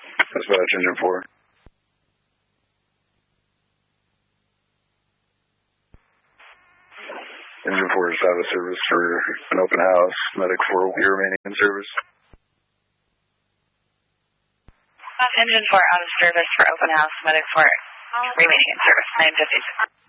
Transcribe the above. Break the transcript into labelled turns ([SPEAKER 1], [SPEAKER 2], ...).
[SPEAKER 1] Dispatch Engine 4. Engine 4 is out of service for an open house. Medic 4 will be remaining in service.
[SPEAKER 2] Engine 4 out of service for open house. Medic 4 remaining in service. 956.